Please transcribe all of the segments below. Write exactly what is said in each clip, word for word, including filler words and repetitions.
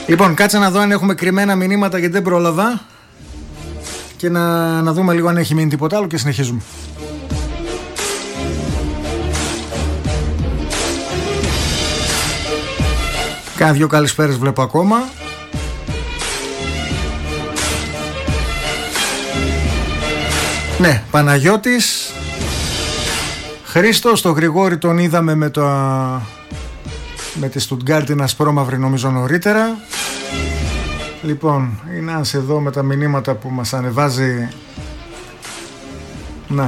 Λοιπόν, κάτσε να δω αν έχουμε κρυμμένα μηνύματα γιατί δεν πρόλαβα. Και να, να δούμε λίγο αν έχει μείνει τίποτα άλλο και συνεχίζουμε. Κάνα δυο καλησπέρες βλέπω ακόμα. Ναι, Παναγιώτης. Χρήστος, τον Γρηγόρη τον είδαμε με, το, με τη Στουτγκάρτιν ασπρόμαυρη νομίζω νωρίτερα. Λοιπόν, είναι ένας εδώ με τα μηνύματα που μας ανεβάζει. Ναι.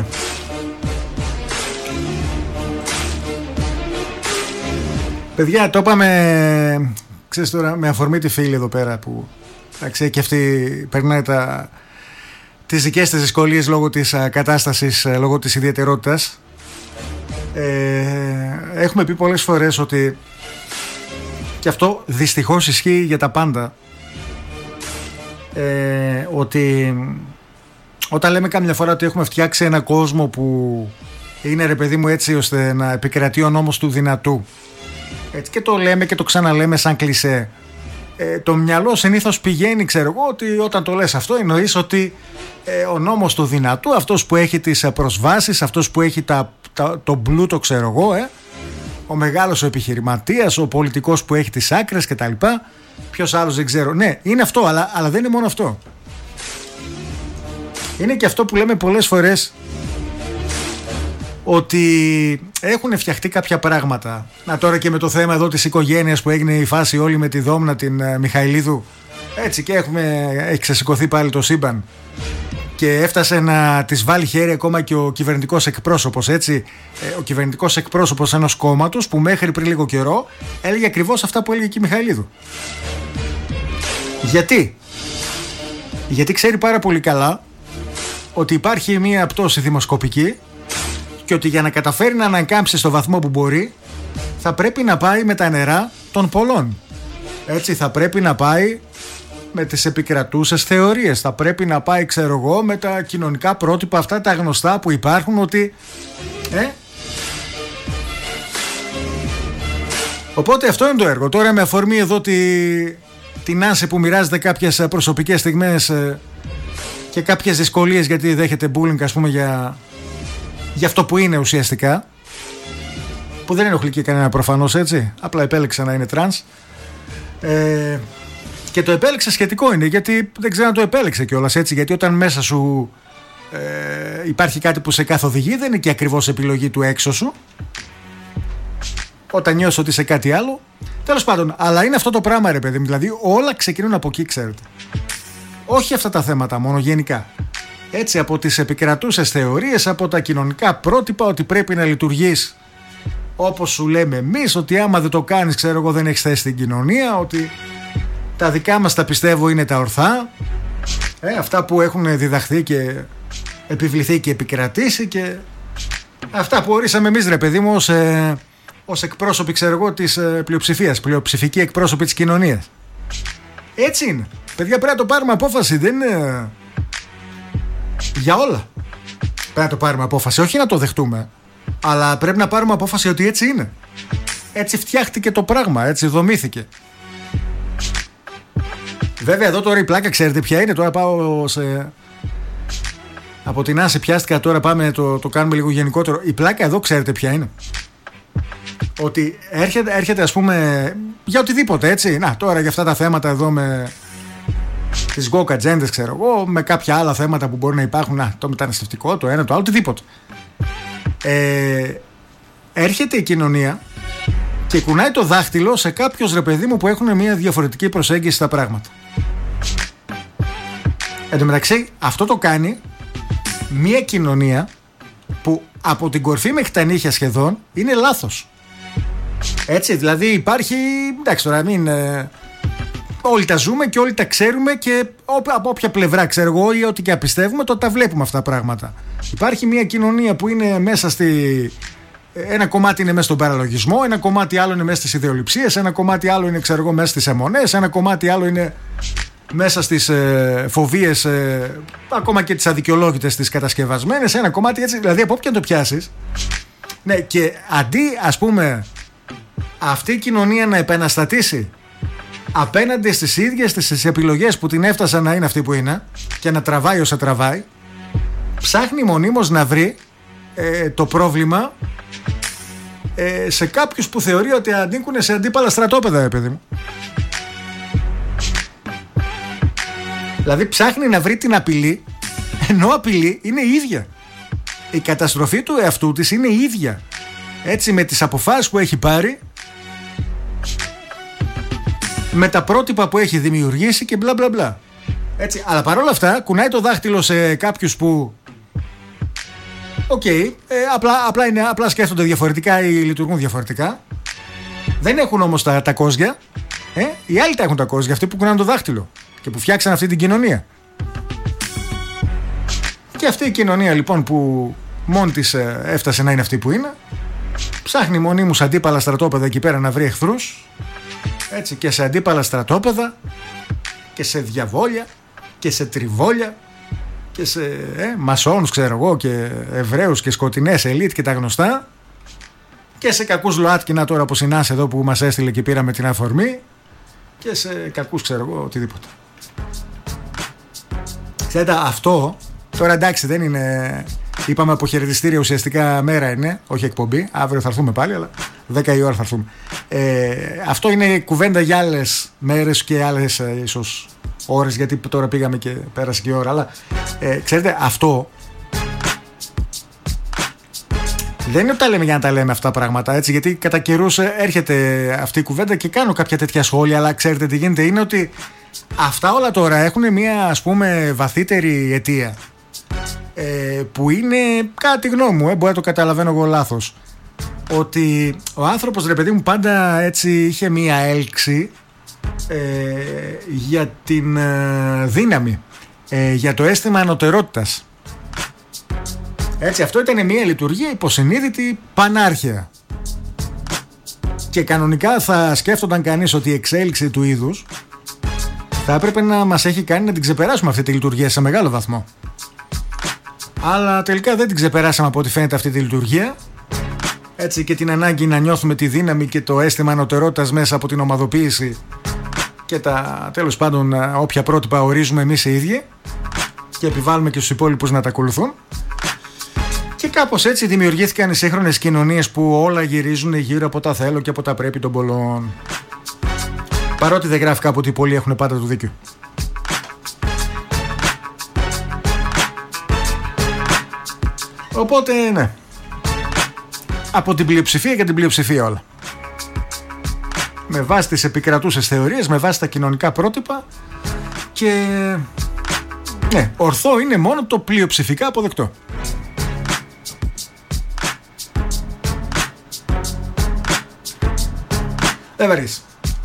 Παιδιά, το είπαμε, ξέρεις τώρα, με αφορμή τη φίλη εδώ πέρα που εντάξει, και αυτή περνάει τα, τις δικές της δυσκολίες λόγω της α, κατάστασης, α, λόγω της ιδιαιτερότητας. Ε, έχουμε πει πολλές φορές ότι και αυτό δυστυχώς ισχύει για τα πάντα, ε, ότι όταν λέμε κάμια φορά ότι έχουμε φτιάξει ένα κόσμο που είναι ρε παιδί μου έτσι ώστε να επικρατεί ο νόμος του δυνατού, έτσι, και το λέμε και το ξαναλέμε σαν κλισέ, ε, το μυαλό συνήθως πηγαίνει, ξέρω εγώ, ότι όταν το λες αυτό εννοείς ότι ε, ο νόμος του δυνατού, αυτός που έχει τις προσβάσεις, αυτός που έχει τα, τα, το πλούτο, ξέρω εγώ, ε, ο μεγάλος ο επιχειρηματίας, ο πολιτικός που έχει τις άκρες κτλ. Ποιος άλλος δεν ξέρω. Ναι, είναι αυτό, αλλά, αλλά δεν είναι μόνο αυτό. Είναι και αυτό που λέμε πολλές φορές, ότι έχουν φτιαχτεί κάποια πράγματα. Να, τώρα και με το θέμα εδώ της οικογένειας που έγινε η φάση όλη με τη Δόμνα την uh, Μιχαηλίδου, έτσι, και έχουμε, έχει ξεσηκωθεί πάλι το σύμπαν και έφτασε να της βάλει χέρι ακόμα και ο κυβερνητικός εκπρόσωπος, έτσι, ε, ο κυβερνητικός εκπρόσωπος ενός κόμματος που μέχρι πριν λίγο καιρό έλεγε ακριβώς αυτά που έλεγε και η Μιχαηλίδου. Γιατί? Γιατί ξέρει πάρα πολύ καλά ότι υπάρχει μία πτώση δημοσκοπική και ότι για να καταφέρει να ανακάμψει στο βαθμό που μπορεί θα πρέπει να πάει με τα νερά των πολλών. Έτσι, θα πρέπει να πάει με τις επικρατούσες θεωρίες, θα πρέπει να πάει, ξέρω εγώ, με τα κοινωνικά πρότυπα αυτά τα γνωστά που υπάρχουν, ότι ε? Οπότε αυτό είναι το έργο. Τώρα με αφορμή εδώ τη, την Άνση που μοιράζεται κάποιες προσωπικές στιγμές ε, και κάποιες δυσκολίες γιατί δέχεται bullying, ας πούμε, για, για αυτό που είναι ουσιαστικά, που δεν ενοχλεί και κανένα προφανώς, έτσι, απλά επέλεξε να είναι τρανς, ε, και το επέλεξε σχετικό είναι, γιατί δεν ξέρω αν το επέλεξε κιόλας, έτσι, γιατί όταν μέσα σου ε, υπάρχει κάτι που σε καθοδηγεί, δεν είναι και ακριβώς επιλογή του έξω σου, όταν νιώσεις ότι είσαι κάτι άλλο. Τέλος πάντων, αλλά είναι αυτό το πράγμα, ρε παιδί μου, δηλαδή όλα ξεκινούν από εκεί, ξέρετε. Όχι αυτά τα θέματα μόνο, γενικά. Έτσι, από τις επικρατούσες θεωρίες, από τα κοινωνικά πρότυπα, ότι πρέπει να λειτουργείς όπως σου λέμε εμείς, ότι άμα δεν το κάνεις, ξέρω εγώ, δεν έχεις θέση στην κοινωνία, ότι τα δικά μας τα πιστεύω είναι τα ορθά, ε, αυτά που έχουν διδαχθεί και επιβληθεί και επικρατήσει, και αυτά που ορίσαμε εμείς, ρε παιδί μου, ως, ε, ως εκπρόσωποι, ξέρω εγώ, της ε, πλειοψηφίας, πλειοψηφικοί εκπρόσωποι της κοινωνίας. Έτσι είναι. Παιδιά, πρέπει να το πάρουμε απόφαση, δεν είναι για όλα. Πρέπει να το πάρουμε απόφαση, όχι να το δεχτούμε, αλλά πρέπει να πάρουμε απόφαση ότι έτσι είναι. Έτσι φτιάχτηκε το πράγμα, έτσι δομήθηκε. Βέβαια εδώ τώρα η πλάκα, ξέρετε ποια είναι? Τώρα πάω σε... από την Άση πιάστηκα, τώρα πάμε το, το κάνουμε λίγο γενικότερο. Η πλάκα εδώ, ξέρετε ποια είναι? Ότι έρχεται, έρχεται ας πούμε για οτιδήποτε, έτσι. Να, τώρα για αυτά τα θέματα εδώ με τις woke agendas, ξέρω εγώ, με κάποια άλλα θέματα που μπορεί να υπάρχουν, να, το μεταναστευτικό, το ένα, το άλλο, οτιδήποτε. Ε, έρχεται η κοινωνία και κουνάει το δάχτυλο σε κάποιους, ρε παιδί μου, που έχουν μια διαφορετική προσέγγιση στα πράγματα. Εν τω μεταξύ, αυτό το κάνει μια κοινωνία που από την κορφή μέχρι τα νύχια σχεδόν είναι λάθος. Έτσι, δηλαδή υπάρχει, εντάξει τώρα μην... Ε, όλοι τα ζούμε και όλοι τα ξέρουμε, και από όποια πλευρά, ξέρω εγώ, ή ό,τι και πιστεύουμε, τότε τα βλέπουμε αυτά τα πράγματα. Υπάρχει μια κοινωνία που είναι μέσα στη... Ένα κομμάτι είναι μέσα στον παραλογισμό, ένα κομμάτι άλλο είναι μέσα στις ιδεολειψίες, ένα κομμάτι άλλο είναι, ξέρω εγώ, μέσα στις αιμονές, ένα κομμάτι άλλο είναι μέσα στις ε, φοβίες, ε, ακόμα και τις αδικαιολόγητες, τις κατασκευασμένες, ένα κομμάτι έτσι, δηλαδή από όποια το πιάσεις. Ναι, και αντί, ας πούμε, αυτή η κοινωνία να επαναστατήσει απέναντι στις ίδιες τις επιλογές που την έφτασαν να είναι αυτή που είναι και να τραβάει όσα τραβάει, ψάχνει μονίμως να βρει ε, το πρόβλημα ε, σε κάποιους που θεωρεί ότι ανήκουν σε αντίπαλα στρατόπεδα, ε, παιδί μου. Δηλαδή ψάχνει να βρει την απειλή, ενώ απειλή είναι η ίδια. Η καταστροφή του εαυτού της είναι η ίδια. Έτσι, με τις αποφάσεις που έχει πάρει, με τα πρότυπα που έχει δημιουργήσει και μπλα μπλα μπλα. Έτσι, αλλά παρόλα αυτά κουνάει το δάχτυλο σε κάποιους που οκ, okay, ε, απλά, απλά, είναι, απλά σκέφτονται διαφορετικά ή λειτουργούν διαφορετικά. Δεν έχουν όμως τα, τα κόζια. ε, Οι άλλοι τα έχουν τα κόζια, αυτοί που κουνάνε το δάχτυλο και που φτιάξαν αυτή την κοινωνία. Και αυτή η κοινωνία λοιπόν που μόνη της ε, έφτασε να είναι αυτή που είναι, ψάχνει μονίμους αντίπαλα στρατόπεδα εκεί πέρα να βρει εχθρούς. Έτσι, και σε αντίπαλα στρατόπεδα και σε διαβόλια και σε τριβόλια και σε ε, μασόνους, ξέρω εγώ, και Εβραίους και σκοτεινές ελίτ και τα γνωστά, και σε κακούς ΛΟΑΤΚΙΝΑ τώρα που συνάσε εδώ που μας έστειλε και πήραμε την αφορμή, και σε κακούς, ξέρω εγώ, οτιδήποτε. Ξέρετε, αυτό τώρα εντάξει δεν είναι, είπαμε αποχαιρετιστήρια, ουσιαστικά μέρα είναι, όχι εκπομπή, αύριο θα έρθουμε πάλι, αλλά δέκα η ώρα θα έρθουμε. Ε, αυτό είναι κουβέντα για άλλες μέρες και άλλες ε, ίσως ώρες, γιατί τώρα πήγαμε και πέρασε και η ώρα, αλλά ε, ξέρετε, αυτό δεν είναι ότι τα λέμε για να τα λέμε αυτά τα πράγματα, έτσι, γιατί κατά καιρούς έρχεται αυτή η κουβέντα και κάνω κάποια τέτοια σχόλια, αλλά ξέρετε τι γίνεται, είναι ότι αυτά όλα τώρα έχουν μια, ας πούμε, βαθύτερη αιτία, ε, που είναι, κατά τη γνώμη μου, ε, μπορεί να το καταλαβαίνω εγώ λάθος, ότι ο άνθρωπος, ρε παιδί μου, πάντα έτσι είχε μια έλξη ε, για την ε, δύναμη, ε, για το αίσθημα ανωτερότητας. Έτσι, αυτό ήταν μια λειτουργία υποσυνείδητη πανάρχαια. Και κανονικά θα σκέφτονταν κανείς ότι η εξέλιξη του είδους θα έπρεπε να μας έχει κάνει να την ξεπεράσουμε αυτή τη λειτουργία σε μεγάλο βαθμό. Αλλά τελικά δεν την ξεπεράσαμε από ό,τι φαίνεται αυτή τη λειτουργία. Έτσι, και την ανάγκη να νιώθουμε τη δύναμη και το αίσθημα ανωτερότητας μέσα από την ομαδοποίηση και τα, τέλος πάντων, όποια πρότυπα ορίζουμε εμείς οι ίδιοι και επιβάλλουμε και στους υπόλοιπους να τα ακολουθούν. Και κάπως έτσι δημιουργήθηκαν οι σύγχρονες κοινωνίες που όλα γυρίζουν γύρω από τα θέλω και από τα πρέπει των πολλών. Παρότι δεν γράφει κάπου ότι οι πολλοί έχουν πάντα το δίκιο. Οπότε ναι, από την πλειοψηφία και την πλειοψηφία όλα. Με βάση τις επικρατούσες θεωρίες, με βάση τα κοινωνικά πρότυπα, και ναι, ορθό είναι μόνο το πλειοψηφικά αποδεκτό. Δεν βαριέσαι.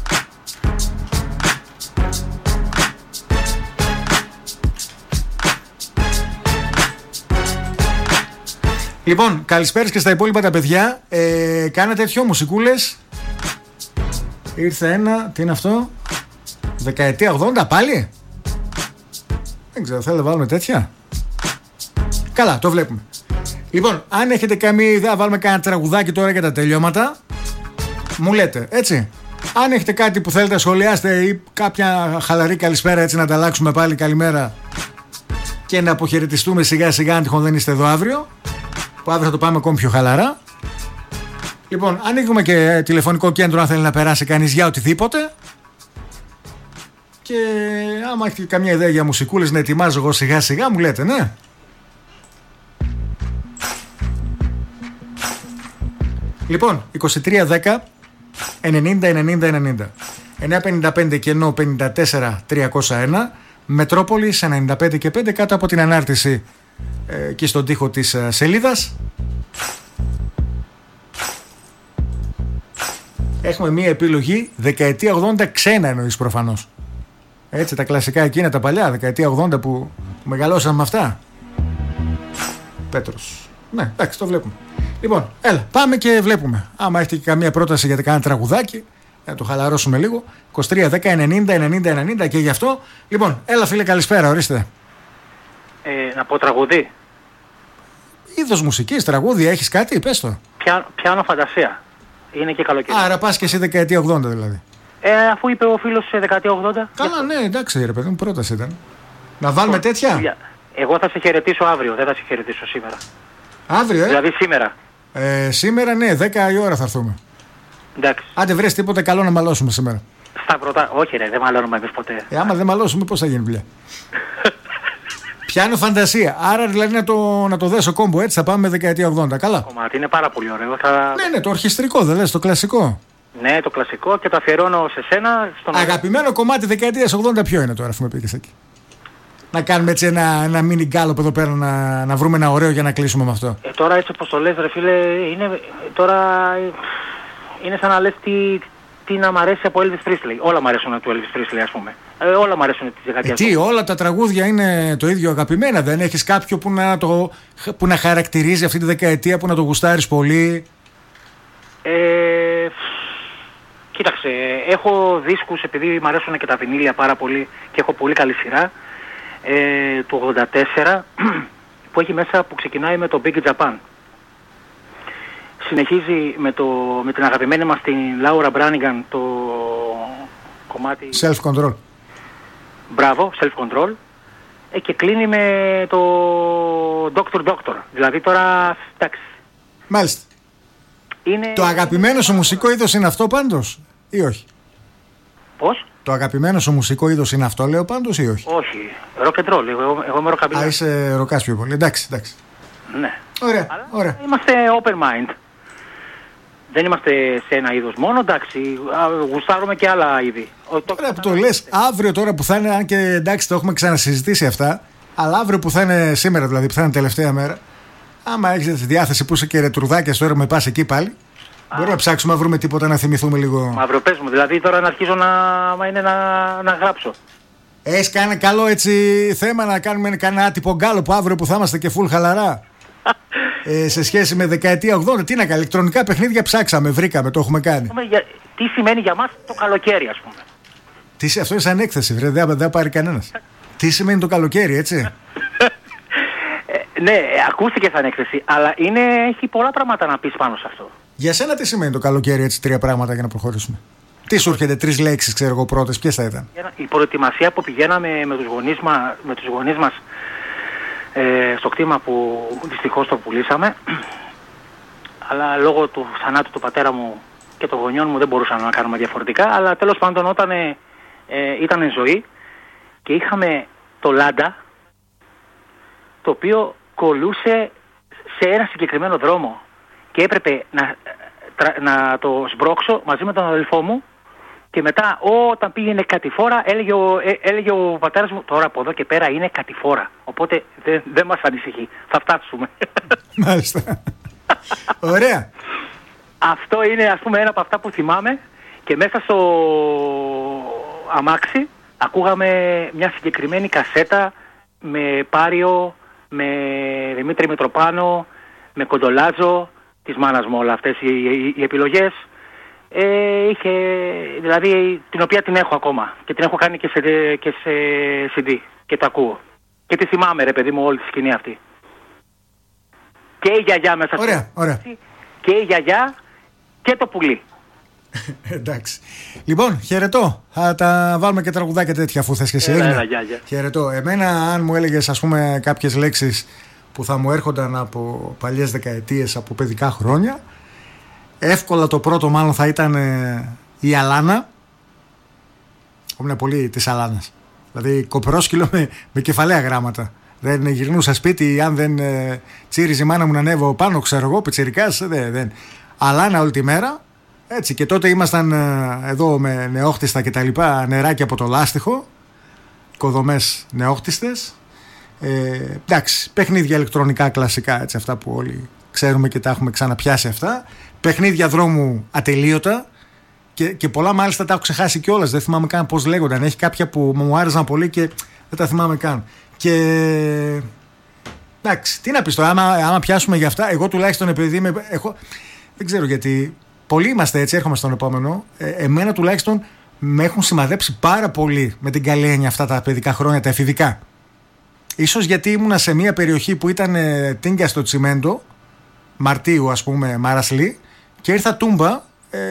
Λοιπόν, καλησπέρα και στα υπόλοιπα τα παιδιά. ε, Κάνετε δυο μουσικούλες. Ήρθε ένα, τι είναι αυτό, δεκαετία ογδόντα πάλι. Δεν ξέρω, θέλετε να βάλουμε τέτοια. Καλά, το βλέπουμε. Λοιπόν, αν έχετε καμία ιδέα, βάλουμε κανένα τραγουδάκι τώρα για τα τελειώματα, μου λέτε, έτσι. Αν έχετε κάτι που θέλετε να σχολιάσετε ή κάποια χαλαρή καλησπέρα, έτσι, να ανταλλάξουμε πάλι καλημέρα και να αποχαιρετιστούμε σιγά σιγά, αν τυχόν δεν είστε εδώ αύριο, που αύριο θα το πάμε ακόμη πιο χαλαρά. Λοιπόν, ανοίγουμε και τηλεφωνικό κέντρο αν θέλει να περάσει κανείς για οτιδήποτε. Και άμα έχετε καμιά ιδέα για μουσικούλες να ετοιμάζω εγώ σιγά σιγά, μου λέτε, ναι. Λοιπόν, είκοσι τρία δέκα ενενήντα ενενήντα ενενήντα, εννιακόσια πενήντα πέντε και ενώ πενήντα τέσσερα τριακόσια ένα, Μετρόπολης ενενήντα πέντε και πέντε, κάτω από την ανάρτηση ε, εκεί στον τοίχο της ε, σελίδας. Έχουμε μία επιλογή δεκαετία ογδόντα ξένα, εννοείς προφανώς. Έτσι, τα κλασικά εκείνα τα παλιά, δεκαετία ογδόντα που μεγαλώσαμε με αυτά. Πέτρος. Ναι, εντάξει, το βλέπουμε. Λοιπόν, έλα, πάμε και βλέπουμε. Άμα έχετε και καμία πρόταση για κάνα τραγουδάκι, να το χαλαρώσουμε λίγο. είκοσι τρία δέκα ενενήντα ενενήντα ενενήντα και γι' αυτό. Λοιπόν, έλα φίλε, καλησπέρα, ορίστε. Ε, να πω τραγούδι. Είδος μουσικής, τραγούδι, έχεις κάτι, πες το. Πιά, πιάνω φαντασία. Είναι και καλοκαίρι. Άρα πας και εσύ δεκαετία ογδόντα δηλαδή. Ε, αφού είπε ο φίλος σε δεκαετία ογδόντα. Καλά, ναι, εντάξει, ρε παιδί μου, πρόταση ήταν. Να βάλουμε τέτοια. Εγώ θα σε χαιρετήσω αύριο, δεν θα σε χαιρετήσω σήμερα. Αύριο, ε. Δηλαδή σήμερα. Ε, σήμερα, ναι, δέκα η ώρα θα έρθουμε. Εντάξει. Άντε, βρες τίποτε καλό να μαλώσουμε σήμερα. Στα πρώτα. Όχι, ρε, δεν μαλώνουμε εμείς ποτέ. Ε, άμα δεν μαλώσουμε, πώς θα γίνει δουλειά. Πιάνω φαντασία. Άρα δηλαδή να το, να το δέσω κόμπο έτσι, θα πάμε με δεκαετία ογδόντα. Καλά. Το κομμάτι είναι πάρα πολύ ωραίο. Θα... Ναι, ναι, το ορχιστρικό δεν λες, το κλασικό. Ναι, το κλασικό και το αφιερώνω σε σένα. Στον... Αγαπημένο κομμάτι δεκαετίας ογδόντα ποιο είναι τώρα, αφού με πήγες εκεί. Να κάνουμε έτσι ένα, ένα μίνι γκάλωπ εδώ πέρα, να, να βρούμε ένα ωραίο για να κλείσουμε με αυτό. Ε, τώρα έτσι όπως το λες, ρε φίλε, είναι, τώρα, είναι σαν να λες τι, τι να μ' αρέσει από Elvis Presley. Όλα μ' αρέσουν του Elvis Presley, ας πούμε. Ε, όλα μ' αρέσουν της δεκαετίας. Ε, τι, όλα τα τραγούδια είναι το ίδιο αγαπημένα. Δεν έχεις κάποιο που να, το, που να χαρακτηρίζει αυτή τη δεκαετία, που να το γουστάρεις πολύ? Ε, κοίταξε, έχω δίσκους, επειδή μ' αρέσουν και τα βινίλια πάρα πολύ και έχω πολύ καλή σειρά, ε, του ογδόντα τέσσερα που έχει μέσα, που ξεκινάει με το Big Japan. Συνεχίζει με, το, με την αγαπημένη μας την Laura Branigan το κομμάτι Self Control. Μπράβο, Self Control. Ε, και κλείνει με το Doctor Doctor. Δηλαδή τώρα, εντάξει. Μάλιστα. Είναι... Το αγαπημένο σου μουσικό είδος είναι αυτό πάντως ή όχι? Πώς? Το αγαπημένο σου μουσικό είδος είναι αυτό, λέω πάντως, ή όχι? Όχι. Rock and roll. Εγώ, εγώ είμαι ροκαμπίλα. Α, είσαι ροκάς πιο πολύ. Εντάξει, εντάξει. Ναι. Ωραία, Αλλά ωραία. είμαστε open mind. Δεν είμαστε σε ένα είδος μόνο, εντάξει. Γουστάρουμε και άλλα είδη. Ωραία που το λες. Αύριο τώρα που θα είναι, αν και εντάξει το έχουμε ξανασυζητήσει αυτά, αλλά αύριο που θα είναι, σήμερα δηλαδή, που θα είναι τελευταία μέρα, άμα έχεις τη διάθεση που είσαι και ρετρουδάκια τώρα, με πας εκεί πάλι, μπορούμε να ψάξουμε να βρούμε τίποτα να θυμηθούμε λίγο. Μαύρο, πες μου, δηλαδή τώρα να αρχίσω να, μα είναι να, να γράψω. Έχεις κάνει καλό έτσι θέμα να κάνουμε κανένα άτυπο γκάλο που αύριο που θα είμαστε και full χαλαρά. ε, σε σχέση με δεκαετία ογδόντα, τι να κάνει, ηλεκτρονικά παιχνίδια ψάξαμε, βρήκαμε, το έχουμε κάνει. Για, τι σημαίνει για μας το καλοκαίρι, ας πούμε. Τι, αυτό είναι σαν έκθεση, βρε, δεν θα πάρει κανένας. Τι σημαίνει το καλοκαίρι, έτσι. ε, ναι, ακούστηκε σαν έκθεση, αλλά είναι, έχει πολλά πράγματα να πεις πάνω σε αυτό. Για σένα τι σημαίνει το καλοκαίρι, έτσι, τρία πράγματα για να προχωρήσουμε? Τι σου έρχεται, τρεις λέξεις, ξέρω εγώ, πρώτες, ποιες θα ήταν? Η προετοιμασία που πηγαίναμε με τους γονείς, μα, με τους γονείς μας ε, στο κτήμα που δυστυχώς το πουλήσαμε, αλλά λόγω του θανάτου του πατέρα μου και των γονιών μου δεν μπορούσαμε να κάνουμε διαφορετικά, αλλά τέλος πάντων όταν ε, ε, ήταν εν ζωή και είχαμε το Λάντα, το οποίο κολούσε σε ένα συγκεκριμένο δρόμο και έπρεπε να, να το σμπρώξω μαζί με τον αδελφό μου, και μετά όταν πήγαινε κατηφόρα έλεγε ο, ε, έλεγε ο πατέρας μου, τώρα από εδώ και πέρα είναι κατηφόρα, οπότε δεν, δεν μας ανησυχεί, θα φτάσουμε. Μάλιστα. Ωραία. Αυτό είναι, ας πούμε, ένα από αυτά που θυμάμαι, και μέσα στο αμάξι ακούγαμε μια συγκεκριμένη κασέτα με Πάριο, με Δημήτρη Μητροπάνο, με Κοντολάζο, της μάνας μου όλα αυτές οι, οι, οι επιλογές. Ε, είχε, δηλαδή, την οποία την έχω ακόμα και την έχω κάνει και σε, και σε σι ντι και το ακούω. Και τη θυμάμαι, ρε παιδί μου, όλη τη σκηνή αυτή. Και η γιαγιά μέσα. Ωραία, ωραία. Και η γιαγιά και το πουλί. Εντάξει. Λοιπόν, χαιρετώ. Θα τα βάλουμε και τραγουδάκια τέτοια αφού θες και εσύ. Έλα, έλα, γιαγιά. Χαιρετώ. Εμένα, αν μου έλεγες, ας πούμε, κάποιες λέξεις που θα μου έρχονταν από παλιές δεκαετίες, από παιδικά χρόνια, εύκολα το πρώτο μάλλον θα ήταν ε, η αλάνα. Ήμουν πολύ της αλάνας. Δηλαδή κοπρόσκυλο με, με κεφαλαία γράμματα. Δεν γυρνούσα σπίτι αν δεν ε, τσίριζε η μάνα μου να ανέβω πάνω, ξέρω εγώ, πιτσιρικάς. Δεν, δεν. Αλάνα όλη τη μέρα. Έτσι, και τότε ήμασταν ε, εδώ με νεόχτιστα και τα λοιπά, νεράκι από το λάστιχο, οικοδομές νεόχτιστες. Ε, εντάξει, παιχνίδια ηλεκτρονικά κλασικά, έτσι, αυτά που όλοι ξέρουμε και τα έχουμε ξαναπιάσει αυτά. Παιχνίδια δρόμου ατελείωτα και, και πολλά μάλιστα τα έχω ξεχάσει κιόλας. Δεν θυμάμαι καν πώς λέγονταν. Έχει κάποια που μου άρεσαν πολύ και δεν τα θυμάμαι καν. Και εντάξει, τι να πεις τώρα, άμα, άμα πιάσουμε για αυτά, εγώ τουλάχιστον επειδή με, έχω, δεν ξέρω γιατί, πολλοί είμαστε έτσι, έρχομαι στον επόμενο. Ε, εμένα τουλάχιστον με έχουν σημαδέψει πάρα πολύ με την καλή έννοια αυτά τα παιδικά χρόνια, τα εφηβικά. Ίσως γιατί ήμουνα σε μια περιοχή που ήταν ε, τίνγκα στο τσιμέντο, Μαρτίου ας πούμε, Μαρασλή, και ήρθα Τούμπα, ε,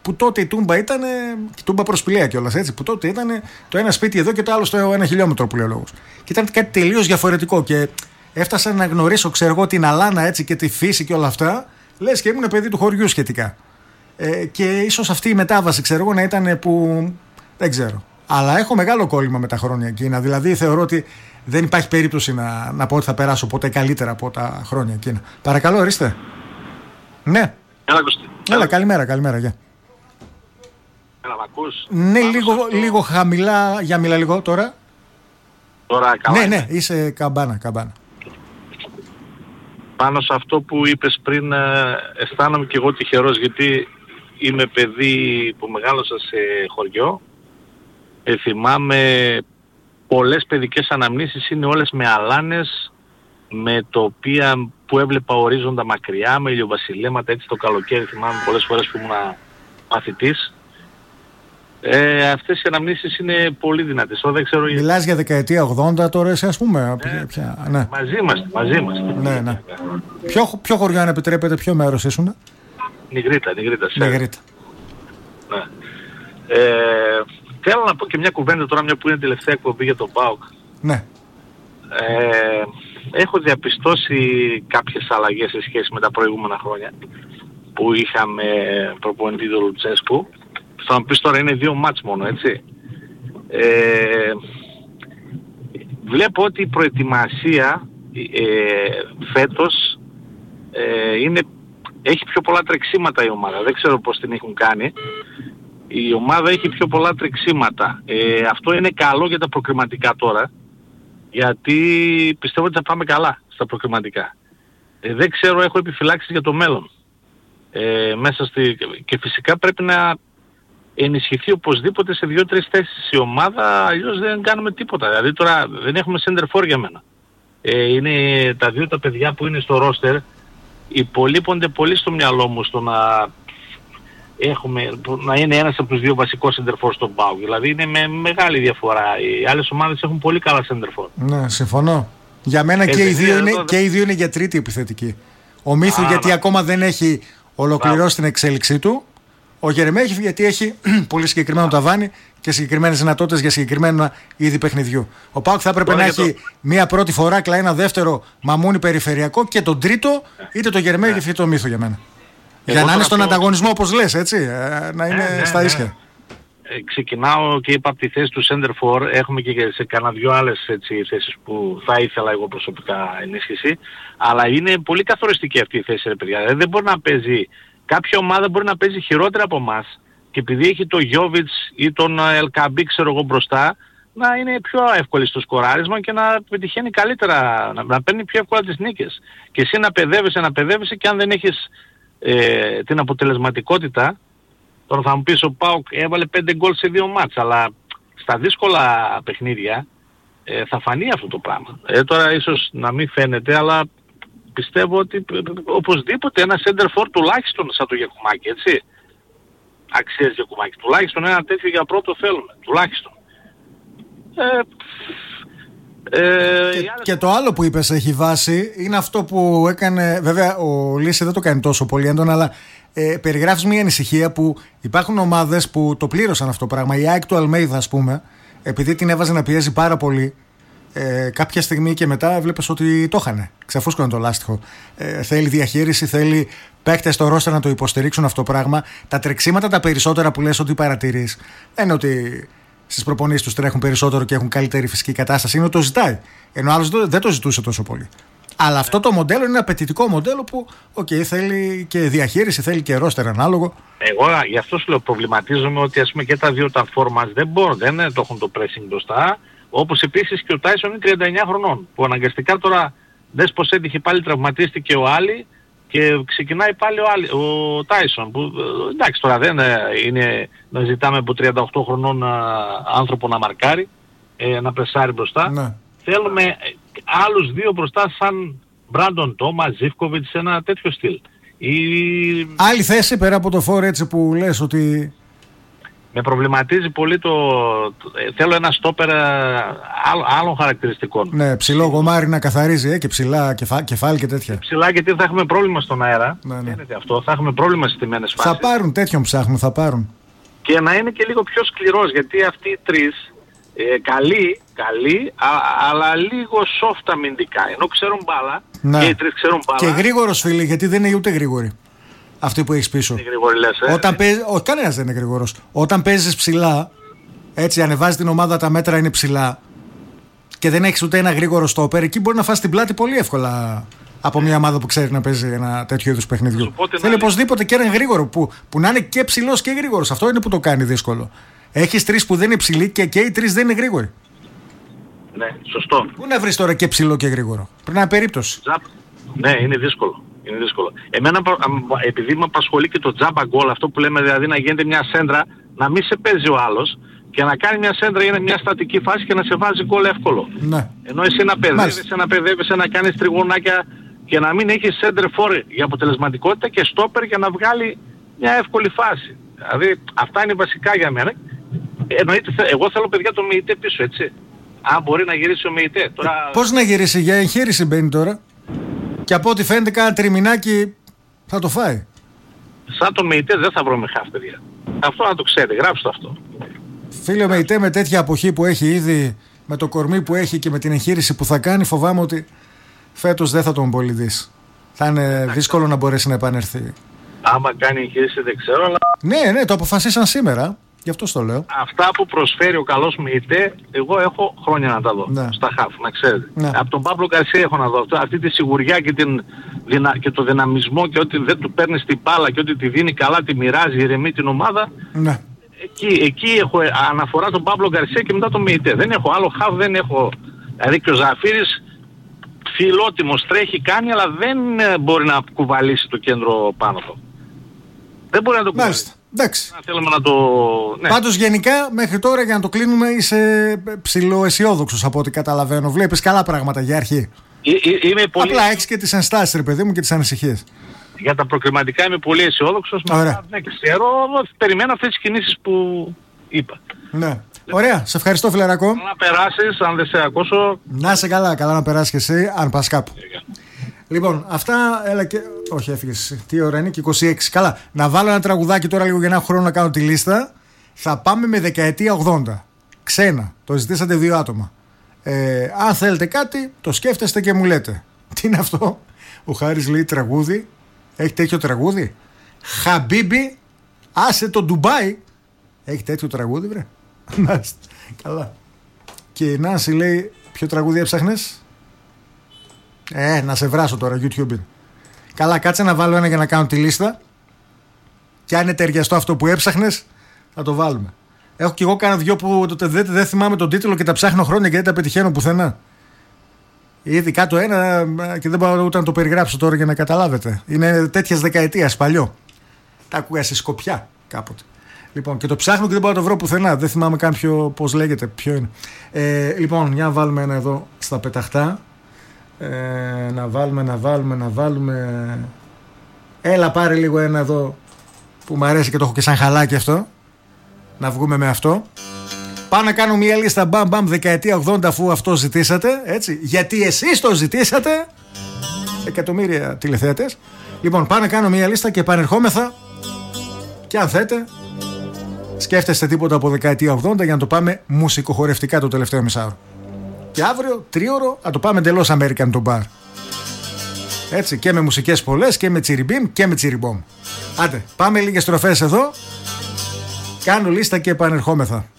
που τότε η Τούμπα ήταν. Η Τούμπα προς Πηλαία κιόλας, έτσι. Που τότε ήταν το ένα σπίτι εδώ και το άλλο στο ένα χιλιόμετρο που λέει ο λόγος. Και ήταν κάτι τελείως διαφορετικό. Και έφτασα να γνωρίσω, ξέρω εγώ, την Αλάνα έτσι και τη φύση και όλα αυτά. Λες και ήμουν παιδί του χωριού σχετικά. Ε, και ίσως αυτή η μετάβαση, ξέρω εγώ, να ήταν που. Δεν ξέρω. Αλλά έχω μεγάλο κόλλημα με τα χρόνια εκείνα. Δηλαδή θεωρώ ότι δεν υπάρχει περίπτωση να, να πω ότι θα περάσω ποτέ καλύτερα από τα χρόνια εκείνα. Παρακαλώ, ορίστε. Ναι. Έλα, Κωστή. Έλα, καλημέρα, καλημέρα. Γεια. Έλα, μ' ακούς? Ναι, λίγο, αυτό... λίγο χαμηλά. Για μιλά λίγο τώρα. Τώρα καλά. Ναι, είναι. ναι, είσαι καμπάνα, καμπάνα. Πάνω σε αυτό που είπες πριν, αισθάνομαι και εγώ τυχερός, γιατί είμαι παιδί που μεγάλωσα σε χωριό. Ε, θυμάμαι πολλές παιδικές αναμνήσεις, είναι όλες με αλάνες, με τοπία που έβλεπα ορίζοντα μακριά, με ηλιοβασιλέματα, έτσι το καλοκαίρι θυμάμαι πολλές φορές που ήμουν μαθητής. Ε, αυτές οι αναμνήσεις είναι πολύ δυνατές. Δεν ξέρω... Μιλάς για δεκαετία ογδόντα τώρα εσύ, ας πούμε. Ναι, πια, ναι. Μαζί είμαστε, μαζί είμαστε. Ναι, ναι. Ποιο, ποιο χωριό αν επιτρέπετε, ποιο μέρος ήσουν? Νιγρίτα, Νιγρίτα. Νιγρίτα. Ναι. Ε, θέλω να πω και μια κουβέντα τώρα, μια που είναι τελευταία εκπομπή για τον ΠΑΟΚ. Ναι. Ε, έχω διαπιστώσει κάποιες αλλαγές σε σχέση με τα προηγούμενα χρόνια που είχαμε προπονητή του Λουτσέσκου. Θα μου πεις τώρα είναι δύο μάτς μόνο, έτσι. Ε, βλέπω ότι η προετοιμασία ε, φέτος ε, είναι, έχει πιο πολλά τρεξίματα η ομάδα. Δεν ξέρω πώς την έχουν κάνει. Η ομάδα έχει πιο πολλά τρεξίματα. Ε, αυτό είναι καλό για τα προκριματικά τώρα, γιατί πιστεύω ότι θα πάμε καλά στα προκριματικά. Ε, δεν ξέρω, έχω επιφυλάξεις για το μέλλον. Ε, μέσα στη... Και φυσικά πρέπει να ενισχυθεί οπωσδήποτε σε δύο-τρεις θέσεις η ομάδα, αλλιώς δεν κάνουμε τίποτα. Δηλαδή τώρα δεν έχουμε center for για μένα. Ε, είναι τα δύο τα παιδιά που είναι στο roster, υπολείπονται πολύ στο μυαλό μου στο να έχουμε, να είναι ένας από τους δύο βασικούς center for στον ΠΑΟΚ. Δηλαδή είναι με μεγάλη διαφορά. Οι άλλες ομάδες έχουν πολύ καλά center for. Ναι, συμφωνώ. Για μένα και, οι δύο είναι, και οι δύο είναι για τρίτη επιθετική. Ο Μίθου γιατί να. ακόμα δεν έχει ολοκληρώσει την εξέλιξή του. Ο Γερεμέγεφ γιατί έχει πολύ συγκεκριμένο ταβάνι και συγκεκριμένες δυνατότητες για συγκεκριμένα είδη παιχνιδιού. Ο ΠΑΟΚ θα έπρεπε να έχει το... μία πρώτη φοράκλα, ένα δεύτερο μαμούνι περιφερειακό και τον τρίτο είτε το Γερεμέγεφ είτε το Μίθου για μένα. Εγώ για να είναι στον αυτό... ανταγωνισμό όπως λες, έτσι, να είναι ε, ναι, στα ίσια. Ναι. Ε, ξεκινάω και είπα από τη θέση του center for, έχουμε και σε κανένα δυο άλλες έτσι, θέσεις που θα ήθελα εγώ προσωπικά ενίσχυση, αλλά είναι πολύ καθοριστική αυτή η θέση, ρε παιδιά. Δηλαδή, δεν μπορεί να παίζει, κάποια ομάδα μπορεί να παίζει χειρότερα από εμάς και επειδή έχει τον Γιόβιτς ή τον Ελκαμπή, ξέρω εγώ, μπροστά, να είναι πιο εύκολη στο σκοράρισμα και να πετυχαίνει καλύτερα, να, να παίρνει πιο εύκολα τις νίκες. Και εσύ να παιδεύεσαι, να παιδεύεσαι και αν δεν έχεις ε, την αποτελεσματικότητα. Τώρα θα μου πεις ο ΠΑΟΚ έβαλε πέντε γκολ σε δύο μάτς, αλλά στα δύσκολα παιχνίδια ε, θα φανεί αυτό το πράγμα. Ε, τώρα ίσως να μην φαίνεται, αλλά πιστεύω ότι οπωσδήποτε ένα center for τουλάχιστον σαν το Γιακουμάκη, έτσι. Αξίες Γιακουμάκη. Τουλάχιστον ένα τέτοιο για πρώτο θέλουμε. Τουλάχιστον. Ε, Ε, και, και το άλλο που είπες έχει βάση είναι αυτό που έκανε, βέβαια ο Λύση δεν το κάνει τόσο πολύ έντονα, αλλά ε, περιγράφεις μια ανησυχία που υπάρχουν ομάδες που το πλήρωσαν αυτό το πράγμα. Η ΑΕΚ του Αλμέιδα, ας πούμε, επειδή την έβαζε να πιέζει πάρα πολύ, ε, κάποια στιγμή και μετά έβλεπες ότι το είχανε, ξαφούσκωνε το λάστιχο. Ε, θέλει διαχείριση, θέλει παίκτες στο ρόστερ να το υποστηρίξουν αυτό το πράγμα. Τα τρεξίματα τα περισσότερα που λες ότι παρατηρείς δεν είναι ότι στις προπονήσεις τους τρέχουν περισσότερο και έχουν καλύτερη φυσική κατάσταση, είναι ότι το ζητάει. Ενώ άλλος δεν το ζητούσε τόσο πολύ. Αλλά αυτό το μοντέλο είναι ένα απαιτητικό μοντέλο που okay, θέλει και διαχείριση, θέλει και ρόστερ ανάλογο. Εγώ γι' αυτό σου λέω, προβληματίζομαι ότι ας πούμε και τα δύο τα φόρμας δεν μπορούν, δεν το έχουν το pressing μπροστά. Όπως επίσης και ο Τάισον είναι τριάντα εννιά χρονών. Που αναγκαστικά τώρα δες πως έτυχε πάλι, τραυματίστηκε ο Άλλη και ξεκινάει πάλι ο, Άλλη, ο Τάισον. Που εντάξει τώρα δεν είναι να ζητάμε από τριάντα οκτώ χρονών άνθρωπο να μαρκάρει, ε, να πρεσάρει μπροστά. Ναι. Θέλουμε άλλους δύο μπροστά σαν Μπράντον Τόμα, Ζίβκοβιτς, ένα τέτοιο στυλ. Η... Άλλη θέση πέρα από το φόρ έτσι που λες ότι... Με προβληματίζει πολύ το... το θέλω ένα στόπερ άλλ, άλλων χαρακτηριστικών. Ναι, ψηλό γομάρι να καθαρίζει ε, και ψηλά κεφα, κεφάλι και τέτοια. Και ψηλά, γιατί θα έχουμε πρόβλημα στον αέρα. Ναι, ναι. Αυτό, θα έχουμε πρόβλημα στις τιμένες φάσεις. Θα πάρουν, τέτοιον ψάχνουν, θα πάρουν. Και να είναι και λίγο πιο σκληρός, γιατί αυτοί οι τρεις ε, καλοί, καλοί, α, αλλά λίγο soft αμυντικά. Ενώ ξέρουν μπάλα, ναι. Και οι τρεις ξέρουν μπάλα. Και γρήγορος, φίλοι, γιατί δεν είναι ούτε γρήγοροι. Αυτοί που έχεις πίσω. Είναι γρήγοροι, λες, ε. Όταν παίζει, ο, κανένας δεν είναι γρήγορος. Όταν παίζεις ψηλά, έτσι ανεβάζει την ομάδα, τα μέτρα είναι ψηλά και δεν έχεις ούτε ένα γρήγορο στόπερ, εκεί μπορεί να φας την πλάτη πολύ εύκολα από μια ομάδα που ξέρει να παίζει ένα τέτοιο είδους παιχνιδιού. Θέλει οπωσδήποτε και έναν γρήγορο που, που να είναι και ψηλός και γρήγορος. Αυτό είναι που το κάνει δύσκολο. Έχεις τρεις που δεν είναι ψηλοί και, και οι τρεις δεν είναι γρήγοροι. Ναι, σωστό. Πού να βρεις τώρα και ψηλό και γρήγορο? Πρέπει να είναι περίπτωση. Ναι, είναι δύσκολο. Είναι δύσκολο. Εμένα, επειδή με απασχολεί και το τζάμπα γκολ, αυτό που λέμε δηλαδή να γίνεται μια σέντρα, να μην σε παίζει ο άλλος και να κάνει μια σέντρα είναι μια στατική φάση και να σε βάζει γκολ εύκολο. Ναι. Ενώ εσύ να παιδεύεσαι, να παιδεύεσαι, να κάνεις τριγωνάκια και να μην έχεις center for για αποτελεσματικότητα και στόπερ για να βγάλει μια εύκολη φάση. Δηλαδή αυτά είναι βασικά για μένα. Εννοείται, εγώ θέλω παιδιά το ΜΕΙΤΕ πίσω, έτσι. Αν μπορεί να γυρίσει ο ΜΕΙΤΕ. Τώρα... Πώς να γυρίσει, για εγχείρηση μπαίνει τώρα. Και από ό,τι φαίνεται κάνα τριμινάκι θα το φάει. Σαν το ΜΕΙΤΕ δεν θα βρω με χαφ, παιδιά. Αυτό να το ξέρετε, γράψτε αυτό. Φίλε, ο ΜΕΙΤΕ με τέτοια αποχή που έχει ήδη, με το κορμί που έχει και με την εγχείρηση που θα κάνει, φοβάμαι ότι φέτος δεν θα τον πολύ δεις. Θα είναι δύσκολο να μπορέσει να επανέλθει. Άμα κάνει εγχείρηση δεν ξέρω, αλλά... Ναι, ναι, το αποφασίσαν σήμερα. Γι' αυτό το λέω. Αυτά που προσφέρει ο καλός ΜΕΙΤΕ, εγώ έχω χρόνια να τα δω. Ναι. Στα χαφ, να ξέρετε. Ναι. Από τον Παύλο Γκαρσία έχω να δω αυτό. Αυτή τη σιγουριά και, την, και το δυναμισμό και ότι δεν του παίρνει την μπάλα και ότι τη δίνει καλά, τη μοιράζει, ηρεμεί την ομάδα. Ναι. Εκεί, εκεί έχω αναφορά τον Παύλο Γκαρσία και μετά τον ΜΕΙΤΕ. Δεν έχω άλλο χαφ, δεν έχω. Δηλαδή και ο Ζαφύρης φιλότιμος τρέχει, κάνει, αλλά δεν μπορεί να κουβαλήσει το κέντρο πάνω του. Δεν μπορεί να το κουβαλήσει. Εντάξει. Να θέλουμε να το... Ναι. Πάντως γενικά μέχρι τώρα για να το κλείνουμε είσαι ψιλοαισιόδοξος από ό,τι καταλαβαίνω. Βλέπεις καλά πράγματα για αρχή. Ε, ε, είμαι πολύ... Απλά έχεις και τις ενστάσεις ρε παιδί μου και τις ανησυχίες. Για τα προκριματικά είμαι πολύ αισιόδοξος. Ωραία. Ναι, ξέρω, περιμένω αυτές τις κινήσεις που είπα. Ναι. Ωραία, σε ευχαριστώ φιλαράκο. Να περάσεις, αν δεν σε ακούσω. Να σε καλά, καλά να περάσεις και εσύ, αν πας κάπου. Λοιπόν, αυτά, έλα και... Όχι, έφυγες. Τι ώρα είναι και είκοσι έξι. Καλά, να βάλω ένα τραγουδάκι τώρα λίγο για να έχω χρόνο να κάνω τη λίστα. Θα πάμε με δεκαετία ογδόντα. Ξένα, το ζητήσατε δύο άτομα. Ε, αν θέλετε κάτι, το σκέφτεστε και μου λέτε. Τι είναι αυτό? Ο Χάρης λέει τραγούδι. Έχει τέτοιο τραγούδι? Χαμπίμπι, άσε το Ντουμπάι. Έχει τέτοιο τραγούδι, βρε? Καλά. Και η Νάνση λέει, ποιο τραγούδι έψαχνες? Ε, να σε βράσω τώρα, YouTube. Καλά, κάτσε να βάλω ένα για να κάνω τη λίστα. Και αν είναι ταιριαστό αυτό που έψαχνες, θα το βάλουμε. Έχω κι εγώ κάνα δυο που δεν δε θυμάμαι τον τίτλο και τα ψάχνω χρόνια και δεν τα πετυχαίνω πουθενά. Ήδη κάτω ένα και δεν μπορώ ούτε να το περιγράψω τώρα για να καταλάβετε. Είναι τέτοιας δεκαετίας, παλιό. Τα ακούγα σε Σκοπιά κάποτε. Λοιπόν, και το ψάχνω και δεν μπορώ να το βρω πουθενά. Δεν θυμάμαι καν ποιο, πώς λέγεται, ποιο είναι. Ε, λοιπόν, για να βάλουμε ένα εδώ στα πεταχτά. Ε, να βάλουμε, να βάλουμε, να βάλουμε. Έλα, πάρε λίγο ένα εδώ που μου αρέσει και το έχω και σαν χαλάκι αυτό. Να βγούμε με αυτό. Πάω να κάνω μια λίστα μπαμ μπαμ δεκαετία ογδόντα αφού αυτό ζητήσατε. Έτσι. Γιατί εσείς το ζητήσατε. Εκατομμύρια τηλεθεατές. Λοιπόν, πάω να κάνω μια λίστα και επανερχόμεθα. Και αν θέτε, σκέφτεστε τίποτα από δεκαετία ογδόντα για να το πάμε μουσικοχορευτικά το τελευταίο μισάωρο. Και αύριο, τρίωρο, θα το πάμε εντελώς American το bar. Έτσι, και με μουσικές πολλές και με τσιριμπίμ και με τσιριμπόμ. Άντε, πάμε λίγες στροφές εδώ. Κάνω λίστα και επανερχόμεθα.